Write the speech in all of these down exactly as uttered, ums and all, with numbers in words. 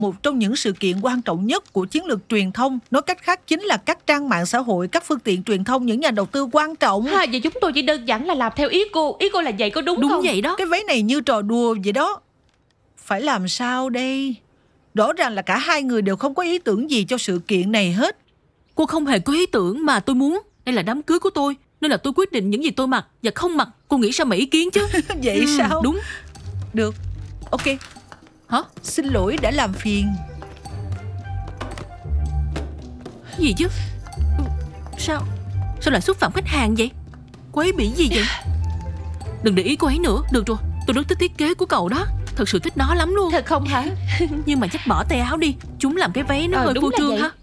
một trong những sự kiện quan trọng nhất của chiến lược truyền thông. Nói cách khác chính là các trang mạng xã hội, các phương tiện truyền thông, những nhà đầu tư quan trọng. À, vậy chúng tôi chỉ đơn giản là làm theo ý cô. Ý cô là vậy có đúng, đúng không? Đúng vậy đó. Cái váy này như trò đùa vậy đó. Phải làm sao đây? Rõ ràng là cả hai người đều không có ý tưởng gì cho sự kiện này hết. Cô không hề có ý tưởng mà tôi muốn. Đây là đám cưới của tôi, nên là tôi quyết định những gì tôi mặc và không mặc. Cô nghĩ sao mà ý kiến chứ? Vậy ừ, sao? Đúng. Được, ok. Hả? Xin lỗi đã làm phiền. Gì chứ? Sao Sao lại xúc phạm khách hàng vậy? Cô ấy bị gì vậy? Đừng để ý cô ấy nữa. Được rồi, tôi rất thích thiết kế của cậu đó. Thật sự thích nó lắm luôn. Thật không hả? Nhưng mà chắc bỏ tay áo đi. Chúng làm cái váy nó ờ, hơi phô trương ha.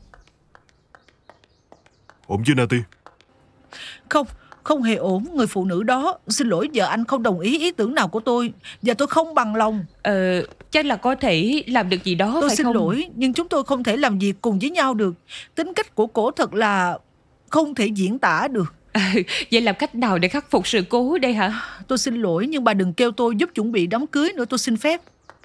Ổn chứ Nati? Không, không hề ổn. Người phụ nữ đó, xin lỗi, vợ anh không đồng ý ý tưởng nào của tôi. Và tôi không bằng lòng. Ờ, chắc là có thể làm được gì đó Tôi phải xin không? lỗi, nhưng chúng tôi không thể làm việc cùng với nhau được. Tính cách của cổ thật là không thể diễn tả được. À, vậy làm cách nào để khắc phục sự cố đây hả? Tôi xin lỗi, nhưng bà đừng kêu tôi giúp chuẩn bị đám cưới nữa, tôi xin phép.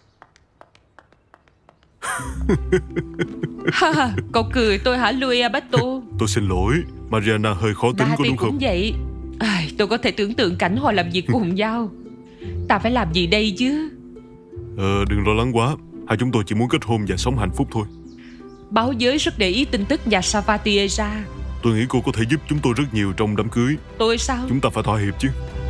Ha, cậu cười tôi hả Louis Alberto? Tôi xin lỗi, Mariana hơi khó tính, có đúng không? Cũng vậy. À, tôi có thể tưởng tượng cảnh họ làm việc cùng nhau. Ta phải làm gì đây chứ? Ờ, đừng lo lắng quá. Hai chúng tôi chỉ muốn kết hôn và sống hạnh phúc thôi. Báo giới rất để ý tin tức nhà Savatiera. Tôi nghĩ cô có thể giúp chúng tôi rất nhiều trong đám cưới. Tôi sao? Chúng ta phải thỏa hiệp chứ.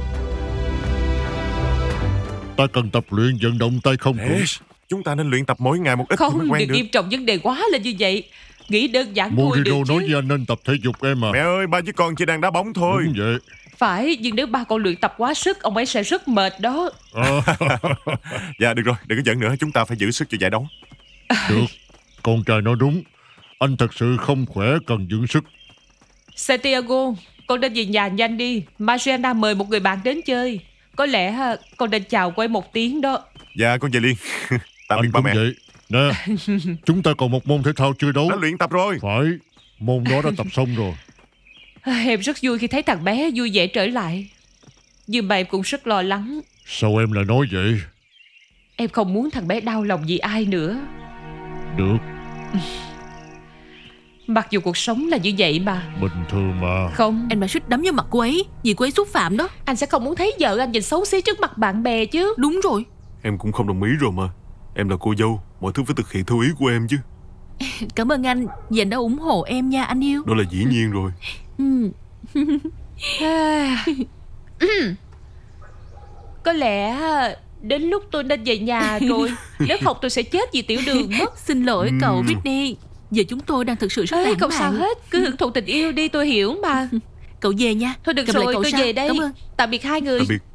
Ta cần tập luyện vận động tay không cũng. Chúng ta nên luyện tập mỗi ngày một ít. Không, quen đừng được. nghiêm trọng vấn đề quá lên như vậy. Nghĩ đơn giản thôi Murilo được chứ. nói với anh nên tập thể dục em à. Mẹ ơi, ba với con chỉ đang đá bóng thôi. Đúng vậy. Phải, nhưng nếu ba con luyện tập quá sức, ông ấy sẽ rất mệt đó. À. Dạ được rồi, đừng có giận nữa. Chúng ta phải giữ sức cho giải đấu. Được, con trai nói đúng. Anh thật sự không khỏe, cần dưỡng sức. Santiago, con nên về nhà nhanh đi. Mariana mời một người bạn đến chơi. Có lẽ con nên chào cô ấy một tiếng đó. Dạ, con về liền. Tạm biệt Anh ba cũng mẹ. vậy. Nè, chúng ta còn một môn thể thao chưa đấu. Đã luyện tập rồi. Phải, môn đó đã tập xong rồi. Em rất vui khi thấy thằng bé vui vẻ trở lại. Nhưng mà em cũng rất lo lắng. Sao em lại nói vậy? Em không muốn thằng bé đau lòng vì ai nữa. Được. Mặc dù cuộc sống là như vậy mà. Bình thường mà. Không, Anh mà suýt đấm vào mặt cô ấy vì cô ấy xúc phạm đó. anh sẽ không muốn thấy vợ anh nhìn xấu xí trước mặt bạn bè chứ. Đúng rồi. Em cũng không đồng ý rồi mà. Em là cô dâu, mọi thứ phải thực hiện theo ý của em chứ. Cảm ơn anh vì anh đã ủng hộ em nha anh yêu. Đó là dĩ nhiên rồi. Ừ. Có lẽ đến lúc tôi nên về nhà rồi. Nếu không tôi sẽ chết vì tiểu đường mất. Xin lỗi Ừm. cậu Whitney. Giờ chúng tôi đang thực sự rất Ê, lãng không sao mạn. hết. Cứ hưởng thụ tình yêu đi, tôi hiểu mà. Cậu về nha. Thôi được Gặp lại rồi, cậu tôi sau. về đây. Cảm ơn. Tạm biệt hai người. Tạm biệt.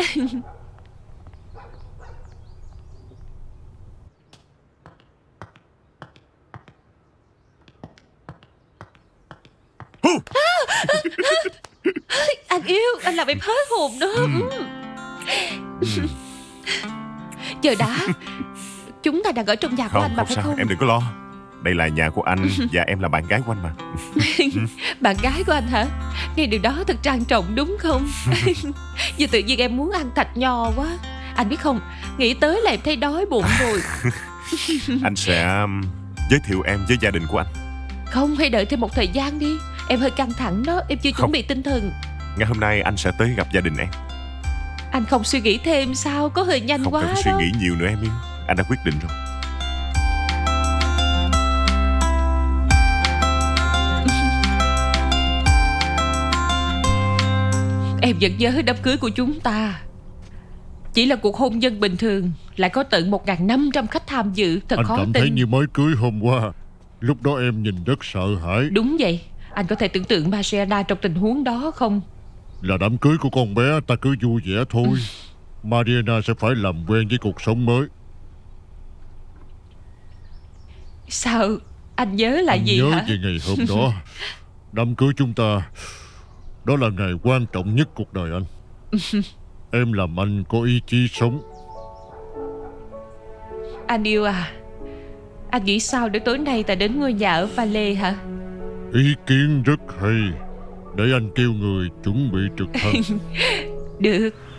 Anh yêu, anh làm em hết hồn đó. Ừ. Chờ đã. Chúng ta đang ở trong nhà của Không, anh mà không phải sao, không? em đừng có lo. Đây là nhà của anh và em là bạn gái của anh mà. Bạn gái của anh hả? Nghe điều đó thật trang trọng đúng không? Giờ tự nhiên em muốn ăn thạch nho quá. Anh biết không, nghĩ tới là em thấy đói bụng rồi. Anh sẽ um, giới thiệu em với gia đình của anh. Không, hay đợi thêm một thời gian đi. Em hơi căng thẳng đó, em chưa chuẩn Không. bị tinh thần. Ngày hôm nay anh sẽ tới gặp gia đình em. Anh không suy nghĩ thêm sao? Có hơi nhanh Không quá cần suy đó. nghĩ nhiều nữa em yêu. Anh đã quyết định rồi. Em vẫn nhớ đám cưới của chúng ta. Chỉ là cuộc hôn nhân bình thường, lại có tận một nghìn năm trăm khách tham dự. Thật Anh khó cảm tin. thấy như mới cưới hôm qua. Lúc đó em nhìn rất sợ hãi. Đúng vậy. Anh có thể tưởng tượng Mariana trong tình huống đó không? Là đám cưới của con bé, ta cứ vui vẻ thôi. Mariana sẽ phải làm quen với cuộc sống mới. Sao? Anh nhớ là Anh gì nhớ hả? về ngày hôm đó. Đám cưới chúng ta, đó là ngày quan trọng nhất cuộc đời anh. Em làm anh có ý chí sống. Anh yêu à, anh nghĩ sao để tối nay ta đến ngôi nhà ở Valais hả? Ý kiến rất hay. Để anh kêu người chuẩn bị trực thăng. Được.